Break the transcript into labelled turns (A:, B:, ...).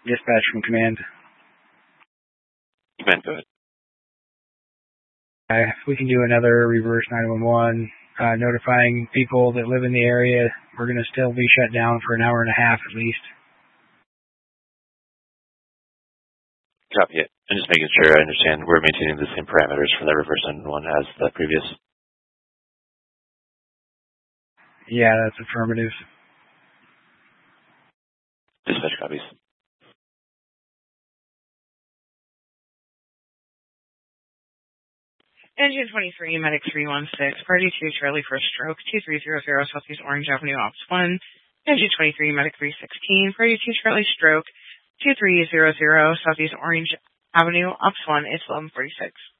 A: Dispatch from command.
B: Command, go ahead.
A: If we can do another reverse 911, notifying people that live in the area, we're going to still be shut down for an hour and a half at least.
B: Copy it. And just making sure I understand we're maintaining the same parameters for that reverse 911 as the previous.
A: Yeah, that's affirmative.
B: Dispatch copies.
C: Engine 23, Medic 316, Party 2, Charlie for a stroke, 2300 Southeast Orange Avenue, Ops 1. Engine 23, Medic 316, Party 2, Charlie stroke, 2300 Southeast Orange Avenue, Ops 1. It's 1146.